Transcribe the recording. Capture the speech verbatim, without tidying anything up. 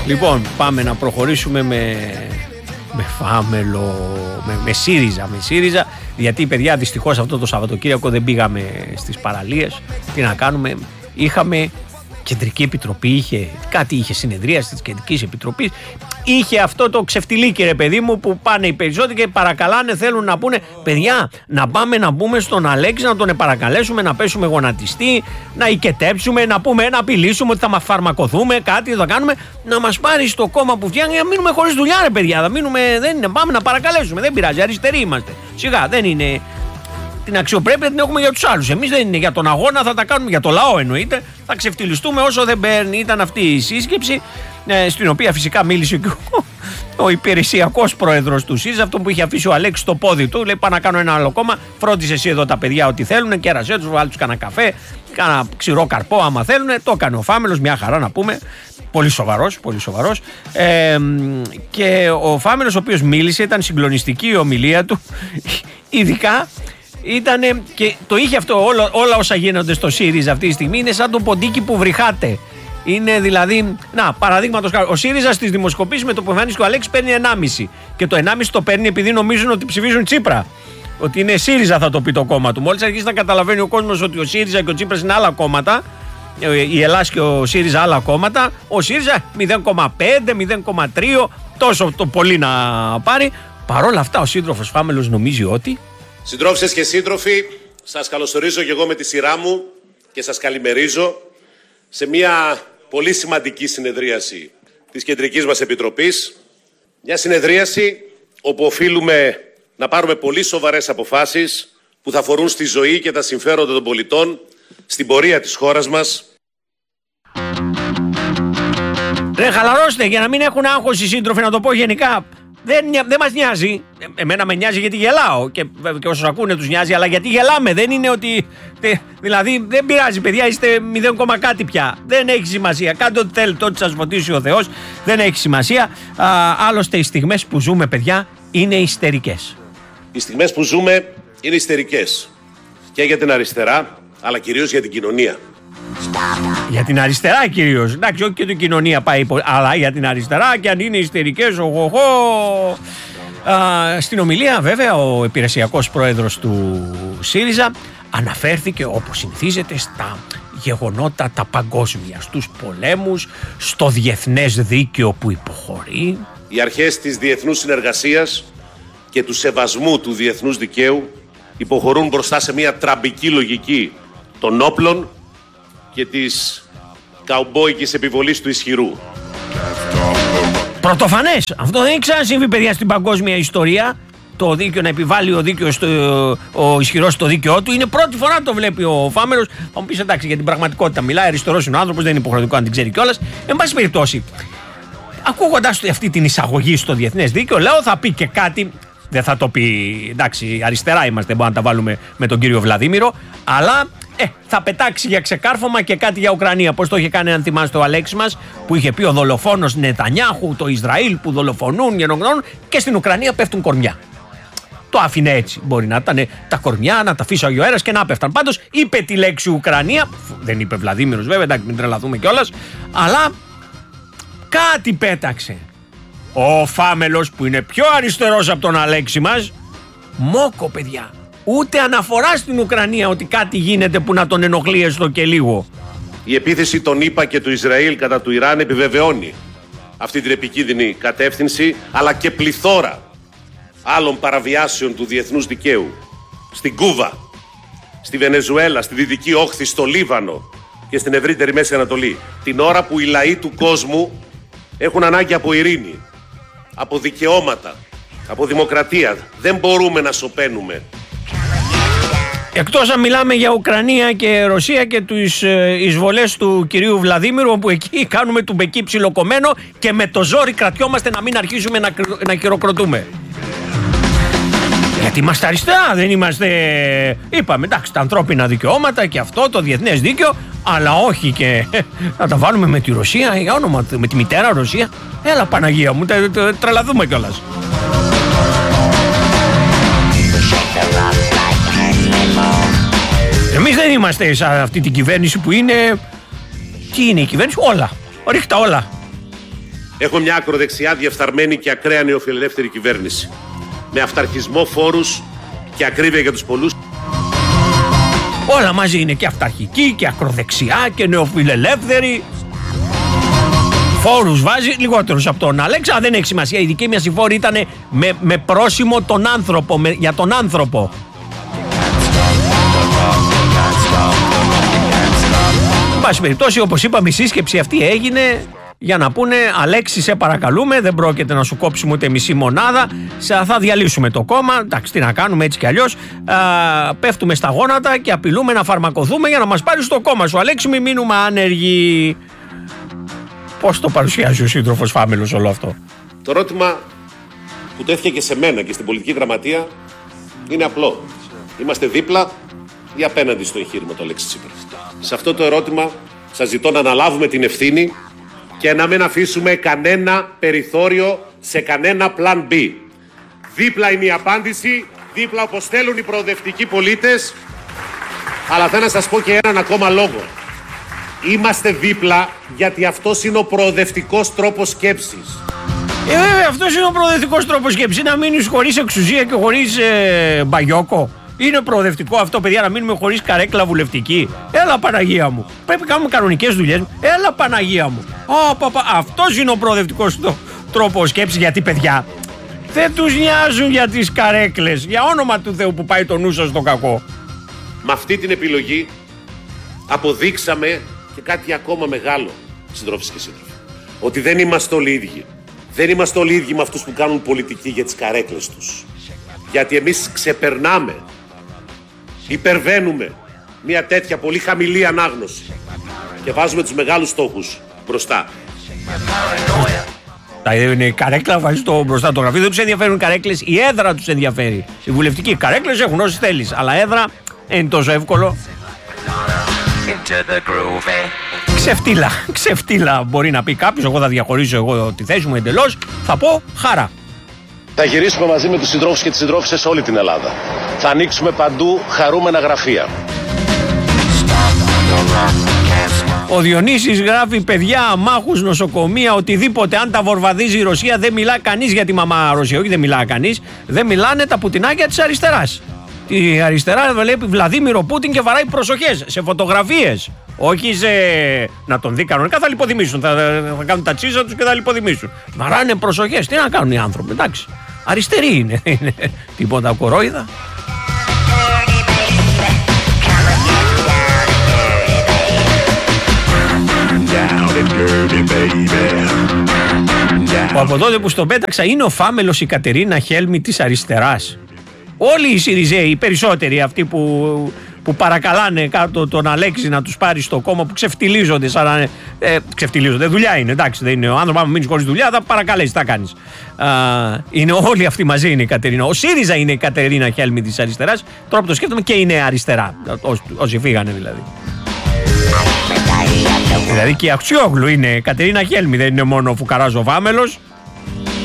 Λοιπόν, πάμε να προχωρήσουμε με, με Φάμελο, με, με ΣΥΡΙΖΑ, με ΣΥΡΙΖΑ, γιατί παιδιά δυστυχώς αυτό το Σαββατοκύριακο δεν πήγαμε στις παραλίες. Τι να κάνουμε, είχαμε κεντρική επιτροπή, είχε, κάτι είχε συνεδρία της κεντρικής επιτροπής, είχε αυτό το ξεφτιλίκι ρε παιδί μου που πάνε οι περισσότεροι και παρακαλάνε, θέλουν να πούνε παιδιά να πάμε να μπούμε στον Αλέξη να τον παρακαλέσουμε να πέσουμε γονατιστή, να οικετέψουμε, να πούμε, να απειλήσουμε ότι θα μας φαρμακοθούμε, κάτι θα κάνουμε, να μας πάρει στο κόμμα που φτιάχνει, να μείνουμε χωρίς δουλειά ρε παιδιά, θα μείνουμε, δεν είναι, πάμε να παρακαλέσουμε, δεν πειράζει, αριστεροί είμαστε, σιγά δεν είναι. Την αξιοπρέπεια την έχουμε για τους άλλους. Εμείς δεν είναι για τον αγώνα, θα τα κάνουμε για το λαό εννοείται. Θα ξεφτυλιστούμε όσο δεν παίρνει. Ήταν αυτή η σύσκεψη, ε, στην οποία φυσικά μίλησε και ο, ο υπηρεσιακός πρόεδρος του ΣΥΡΙΖΑ, αυτό που είχε αφήσει ο Αλέξης στο πόδι του. Λέει: πάω να κάνω ένα άλλο κόμμα. Φρόντισε εσύ εδώ τα παιδιά ό,τι θέλουν, κέρασέ τους, βάλει τους κανένα καφέ, κανένα ξηρό καρπό άμα θέλουν. Το έκανε ο Φάμελος, μια χαρά να πούμε. Πολύ σοβαρός, πολύ σοβαρός. Ε, και ο Φάμελος, ο οποίος μίλησε, ήταν συγκλονιστική η ομιλία του, ειδικά. Ήτανε και το είχε αυτό, όλα, όλα όσα γίνονται στο ΣΥΡΙΖΑ αυτή τη στιγμή είναι σαν το ποντίκι που βρυχάτε. Είναι δηλαδή, να παραδείγματος χάρη, ο ΣΥΡΙΖΑ στις δημοσκοπήσεις με το που εμφανίστηκε ο Αλέξης παίρνει ενάμιση και το ενάμιση το παίρνει επειδή νομίζουν ότι ψηφίζουν Τσίπρα. Ότι είναι ΣΥΡΙΖΑ θα το πει το κόμμα του. Μόλις αρχίσει να καταλαβαίνει ο κόσμος ότι ο ΣΥΡΙΖΑ και ο Τσίπρας είναι άλλα κόμματα, η Ελλάδα και ο ΣΥΡΙΖΑ άλλα κόμματα, ο ΣΥΡΙΖΑ μηδέν κόμμα πέντε, μηδέν κόμμα τρία, τόσο το πολύ να πάρει. Παρόλα αυτά ο σύντροφος Φάμελος νομίζει ότι. Συντρόφισσες και σύντροφοι, σας καλωσορίζω και εγώ με τη σειρά μου και σας καλημερίζω σε μια πολύ σημαντική συνεδρίαση της Κεντρικής μας Επιτροπής. Μια συνεδρίαση όπου οφείλουμε να πάρουμε πολύ σοβαρές αποφάσεις που θα αφορούν στη ζωή και τα συμφέροντα των πολιτών, στην πορεία της χώρας μας. Ρε χαλαρώστε για να μην έχουν άγχος οι σύντροφοι, να το πω γενικά. Δεν, δεν μας νοιάζει. Εμένα με νοιάζει γιατί γελάω και, και όσους ακούνε τους νοιάζει, αλλά γιατί γελάμε. Δεν είναι ότι. Τε, δηλαδή δεν πειράζει, παιδιά, είστε μηδέν κάτι πια. Δεν έχει σημασία. Κάντε ό,τι θέλετε, ό,τι σας φωτίσει ο Θεός. Δεν έχει σημασία. Α, άλλωστε, οι στιγμές που ζούμε, παιδιά, είναι ιστερικές. Οι στιγμές που ζούμε είναι ιστερικές. Και για την αριστερά, αλλά κυρίως για την κοινωνία. Για την αριστερά κυρίως. Εντάξει, όχι και την κοινωνία πάει, αλλά για την αριστερά και αν είναι ιστερικές, οχοχο. Στην ομιλία βέβαια ο υπηρεσιακός πρόεδρος του ΣΥΡΙΖΑ αναφέρθηκε όπως συνηθίζεται στα γεγονότα τα παγκόσμια, στους πολέμους, στο διεθνές δίκαιο που υποχωρεί. Οι αρχές της διεθνούς συνεργασίας και του σεβασμού του διεθνούς δικαίου υποχωρούν μπροστά σε μια τραμπική λογική των όπλων και της καουμπόικης επιβολής του ισχυρού. Πρωτοφανές. Αυτό δεν έχει ξανασυμβεί, παιδιά, στην παγκόσμια ιστορία. Το δίκαιο να επιβάλλει ο, δίκαιο στο, ο ισχυρός το δίκαιό του. Είναι πρώτη φορά το βλέπει ο Φάμελος. Θα μου πεις εντάξει, για την πραγματικότητα μιλάει. Αριστερός είναι ο άνθρωπος, δεν είναι υποχρεωτικό αν την ξέρει κιόλας. Εν πάση περιπτώσει, ακούγοντας αυτή την εισαγωγή στο διεθνές δίκαιο, λέω θα πει και κάτι. Δεν θα το πει, εντάξει, αριστερά είμαστε, μπορούμε να τα βάλουμε με τον κύριο Βλαδίμηρο, αλλά ε, θα πετάξει για ξεκάρφωμα και κάτι για Ουκρανία. Πώς το είχε κάνει, αν θυμάστε, ο Αλέξης μας, που είχε πει ο δολοφόνος Νετανιάχου, το Ισραήλ που δολοφονούν, γενοκτονούν, και στην Ουκρανία πέφτουν κορμιά. Το άφηνε έτσι. Μπορεί να ήταν τα κορμιά, να τα φύσαγε ο αέρας και να πέφταν. Πάντως είπε τη λέξη Ουκρανία, δεν είπε Βλαδίμηρος βέβαια, εντάξει, μην τρελαθούμε κιόλας, αλλά κάτι πέταξε. Ο Φάμελος που είναι πιο αριστερός από τον Αλέξη μας, μόκο παιδιά, ούτε αναφορά στην Ουκρανία ότι κάτι γίνεται που να τον ενοχλεί έστω και λίγο. Η επίθεση των ΗΠΑ και του Ισραήλ κατά του Ιράν επιβεβαιώνει αυτή την επικίνδυνη κατεύθυνση, αλλά και πληθώρα άλλων παραβιάσεων του διεθνούς δικαίου. Στην Κούβα, στη Βενεζουέλα, στη Δυτική Όχθη, στο Λίβανο και στην ευρύτερη Μέση Ανατολή. Την ώρα που οι λαοί του κόσμου έχουν ανάγκη από ειρήνη, από δικαιώματα, από δημοκρατία. Δεν μπορούμε να σωπαίνουμε. Εκτός αν μιλάμε για Ουκρανία και Ρωσία και τις εισβολές του κυρίου Βλαδίμηρου, όπου εκεί κάνουμε του μπεκί ψιλοκομμένο και με το ζόρι κρατιόμαστε να μην αρχίσουμε να, να χειροκροτούμε. Γιατί είμαστε αριστερά, δεν είμαστε. Είπαμε εντάξει, τα ανθρώπινα δικαιώματα και αυτό, το διεθνές δίκαιο, αλλά όχι και να τα βάλουμε με τη Ρωσία, για όνομα, με τη μητέρα Ρωσία. Έλα Παναγία μου, τρελαθούμε κιόλας. Εμείς δεν είμαστε σε αυτή την κυβέρνηση που είναι. Τι είναι η κυβέρνηση, όλα. Ρίχτα όλα. Έχω μια ακροδεξιά, διεφθαρμένη και ακραία νεοφιλελεύθερη κυβέρνηση. Με αυταρχισμό, φόρους και ακρίβεια για τους πολλούς. Όλα μαζί είναι, και αυταρχική και ακροδεξιά και νεοφιλελεύθερη. Φόρους βάζει, λιγότερους από τον Αλέξα, δεν έχει σημασία. Η δική μας η φόρη ήταν με, με πρόσημο τον άνθρωπο, με, για τον άνθρωπο. Εν πάση περιπτώσει, όπως είπαμε, η σύσκεψη αυτή έγινε για να πούνε Αλέξη, σε παρακαλούμε, δεν πρόκειται να σου κόψουμε ούτε μισή μονάδα, θα διαλύσουμε το κόμμα, εντάξει, τι να κάνουμε, έτσι κι αλλιώς, α, πέφτουμε στα γόνατα και απειλούμε να φαρμακοθούμε για να μας πάρει στο κόμμα σου, Αλέξη, μην μείνουμε άνεργοι. Πώς το παρουσιάζει ο σύντροφος Φάμελος όλο αυτό? Το ερώτημα που τέθηκε και σε μένα και στην πολιτική γραμματεία είναι απλό. Είμαστε δίπλα ή απέναντι στο εγχείρημα του Αλέξη Τσίπρα? Σε αυτό το ερώτημα σας ζητώ να αναλάβουμε την ευθύνη και να μην αφήσουμε κανένα περιθώριο σε κανένα πλάν B. Δίπλα είναι η απάντηση, δίπλα όπως θέλουν οι προοδευτικοί πολίτες, αλλά θέλω να σας πω και έναν ακόμα λόγο. Είμαστε δίπλα γιατί αυτός είναι ο προοδευτικός τρόπος σκέψης. Ε, βέβαια, αυτός είναι ο προοδευτικός τρόπος σκέψης. Να μείνεις χωρίς εξουσία και χωρίς ε, μπαγιόκο. Είναι προοδευτικό αυτό, παιδιά, να μείνουμε χωρίς καρέκλα βουλευτική? Έλα, Παναγία μου. Πρέπει να κάνουμε κανονικές δουλειές. Έλα, Παναγία μου. Ω, παπα, αυτός είναι ο προοδευτικός τρόπος σκέψης, γιατί, παιδιά, δεν τους νοιάζουν για τις καρέκλες. Για όνομα του Θεού που πάει το νου σας στο κακό. Με αυτή την επιλογή αποδείξαμε και κάτι ακόμα μεγάλο, συντρόφισσες και σύντροφοι. Ότι δεν είμαστε όλοι ίδιοι. Δεν είμαστε όλοι ίδιοι με αυτούς που κάνουν πολιτική για τις καρέκλες τους. Γιατί εμείς ξεπερνάμε, υπερβαίνουμε μια τέτοια πολύ χαμηλή ανάγνωση και βάζουμε τους μεγάλους στόχους μπροστά. Η καρέκλα βάζει το μπροστά το γραφείο, δεν τους ενδιαφέρουν οι καρέκλες, η έδρα τους ενδιαφέρει. Οι βουλευτικοί καρέκλες έχουν όσες θέλεις, αλλά έδρα είναι τόσο εύκολο. Ξεφτύλα, ξεφτύλα μπορεί να πει κάποιος. Εγώ θα διαχωρίσω εγώ τη θέση μου εντελώς. Θα πω χάρα. Θα γυρίσουμε μαζί με τους συντρόφους και τις συντρόφισσες σε όλη την Ελλάδα. Θα ανοίξουμε παντού χαρούμενα γραφεία. Ο Διονύσης γράφει, παιδιά, αμάχους, νοσοκομεία, οτιδήποτε. Αν τα βορβαδίζει η Ρωσία, δεν μιλά κανείς για τη μαμά Ρωσία. Όχι, δεν μιλά κανείς. Δεν μιλάνε τα πουτινάκια της αριστεράς. Η αριστερά βλέπει Βλαδίμηρο Πούτιν και βαράει προσοχές σε φωτογραφίες. Όχι σε να τον δει κανονικά, θα λιποδημήσουν. Θα, θα κάνουν τα τσίζα τους και θα λιποδημήσουν. Βαράνε προσοχές. Τι να κάνουν οι άνθρωποι, εντάξει. Αριστεροί είναι. είναι τίποτα κορόιδα. Που από τότε που στον πέταξα είναι ο Φάμελος η Κατερίνα Χέλμη της αριστεράς. Όλοι οι Σιριζέοι, οι περισσότεροι αυτοί που, που παρακαλάνε κάτω τον Αλέξη να τους πάρει στο κόμμα, που ξεφτιλίζονται σαν να ε, ξεφτιλίζονται, δουλειά είναι, εντάξει, δεν είναι ο άνθρωπος, άμα μείνεις χωρίς δουλειά θα παρακαλέσεις, θα κάνεις. Α, είναι όλοι αυτοί μαζί είναι η Κατερίνα. Ο ΣΥΡΙΖΑ είναι η Κατερίνα Χέλμη της αριστεράς, τώρα που το σκέφτομαι, και είναι αριστερά, ό, όσοι φύγανε δηλαδή. Δηλαδή και η Αξιόγλου είναι Κατερίνα Χέλμη, δεν είναι μόνο ο Φουκαράς ο Φάμελος.